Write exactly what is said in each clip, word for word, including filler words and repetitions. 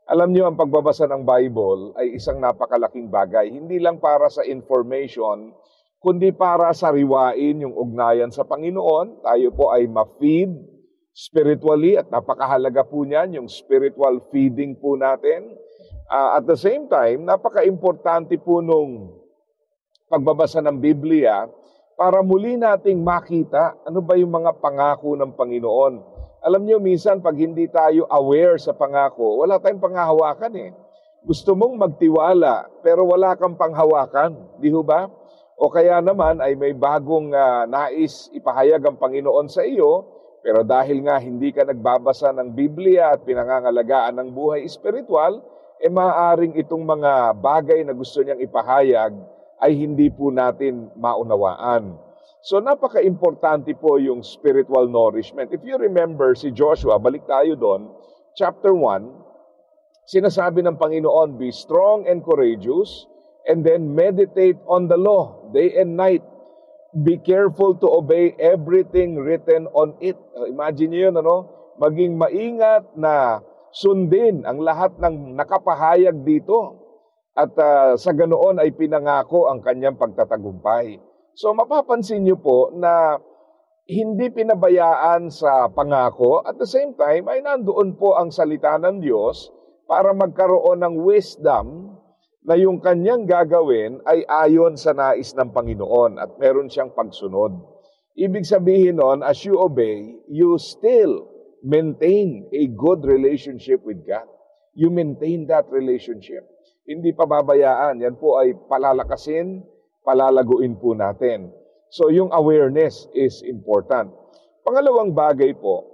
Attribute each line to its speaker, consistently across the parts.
Speaker 1: Alam niyo, ang pagbabasa ng Bible ay isang napakalaking bagay. Hindi lang para sa information, kundi para sariwain yung ugnayan sa Panginoon. Tayo po ay ma-feed spiritually at napakahalaga po niyan, yung spiritual feeding po natin. Uh, at the same time, napaka-importante po nung pagbabasa ng Biblia para muli nating makita ano ba yung mga pangako ng Panginoon. Alam niyo, minsan pag hindi tayo aware sa pangako, wala tayong panghahawakan eh. Gusto mong magtiwala, pero wala kang panghawakan. Di ho ba? O kaya naman ay may bagong uh, nais ipahayag ang Panginoon sa iyo, pero dahil nga hindi ka nagbabasa ng Biblia at pinangangalagaan ng buhay espiritual, eh maaaring itong mga bagay na gusto niyang ipahayag ay hindi po natin maunawaan. So napaka-importante po yung spiritual nourishment. If you remember si Joshua, balik tayo doon, chapter one, sinasabi ng Panginoon, be strong and courageous, and then meditate on the law day and night. Be careful to obey everything written on it. Imagine niyo yun, ano? Maging maingat na sundin ang lahat ng nakapahayag dito. At uh, sa ganoon ay pinangako ang kanyang pagtatagumpay. So mapapansin niyo po na hindi pinabayaan sa pangako, at the same time ay nandoon po ang salita ng Diyos para magkaroon ng wisdom na yung kanyang gagawin ay ayon sa nais ng Panginoon at meron siyang pagsunod. Ibig sabihin nun, as you obey, you still maintain a good relationship with God. You maintain that relationship. Hindi pababayaan. Yan po ay palalakasin, palalaguin po natin. So yung awareness is important. Pangalawang bagay po,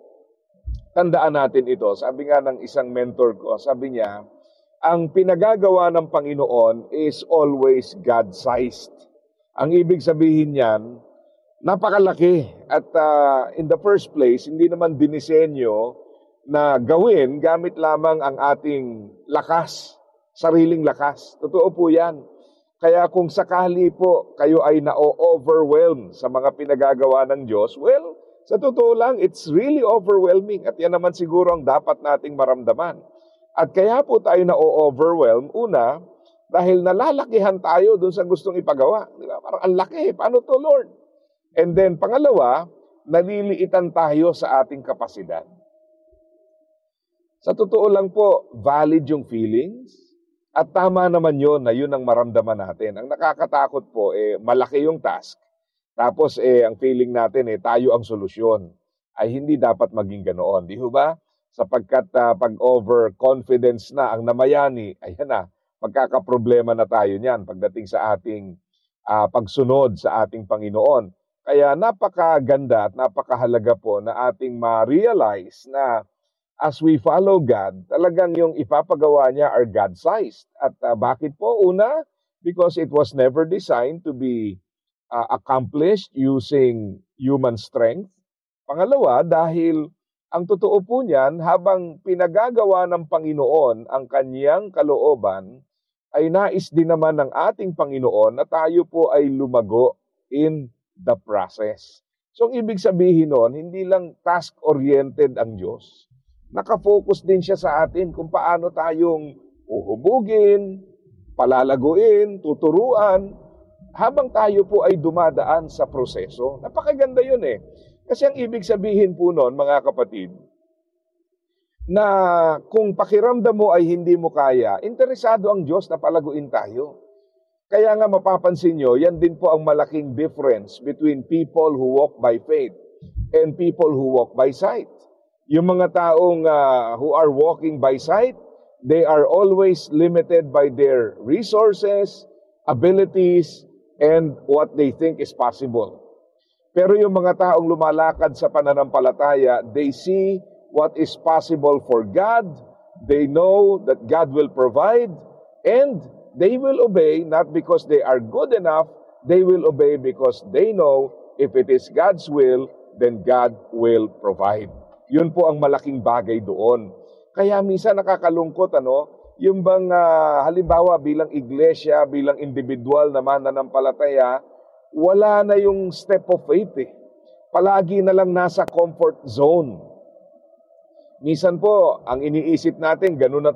Speaker 1: tandaan natin ito. Sabi nga ng isang mentor ko, sabi niya, ang pinagagawa ng Panginoon is always God-sized. Ang ibig sabihin niyan, napakalaki. At uh, in the first place, hindi naman dinisenyo na gawin gamit lamang ang ating lakas, sariling lakas. Totoo po yan. Kaya kung sakali po kayo ay na-overwhelm sa mga pinagagawa ng Diyos, well, sa totoo lang, it's really overwhelming. At yan naman siguro ang dapat nating maramdaman. At kaya po tayo na-overwhelm, una, dahil nalalakihan tayo dun sa gustong ipagawa. Di ba? Parang ang laki, paano to, Lord? And then, pangalawa, naliliitan tayo sa ating kapasidad. Sa totoo lang po, valid yung feelings, at tama naman yun na yun ang maramdaman natin. Ang nakakatakot po, eh, malaki yung task, tapos eh, ang feeling natin, eh, tayo ang solusyon. Ay hindi dapat maging ganoon, di ba? Sapagkat uh, pag overconfidence na ang namayani, ayan na, magkakaproblema na tayo niyan pagdating sa ating uh, pagsunod sa ating Panginoon. Kaya napakaganda at napakahalaga po na ating ma-realize na as we follow God, talagang yung ipapagawa niya are God-sized. At uh, bakit po? Una, because it was never designed to be uh, accomplished using human strength. Pangalawa, dahil ang totoo po niyan, habang pinagagawa ng Panginoon ang kanyang kalooban, ay nais din naman ng ating Panginoon na tayo po ay lumago in the process. So, ang ibig sabihin nun, hindi lang task-oriented ang Diyos. Nakafocus din siya sa atin kung paano tayong uhubugin, palalaguin, tuturuan, habang tayo po ay dumadaan sa proseso. Napakaganda yun eh. Kasi ang ibig sabihin po nun, mga kapatid, na kung pakiramdam mo ay hindi mo kaya, interesado ang Diyos na palaguin tayo. Kaya nga mapapansin nyo, yan din po ang malaking difference between people who walk by faith and people who walk by sight. Yung mga taong uh, who are walking by sight, they are always limited by their resources, abilities, and what they think is possible. Pero yung mga taong lumalakad sa pananampalataya, they see what is possible for God, they know that God will provide, and they will obey not because they are good enough, they will obey because they know if it is God's will, then God will provide. Yun po ang malaking bagay doon. Kaya minsan nakakalungkot, ano, yung bang uh, halimbawa bilang iglesia, bilang individual na mananampalataya, wala na yung step of faith eh. Palagi na lang nasa comfort zone. Minsan po, ang iniisip natin, ganun na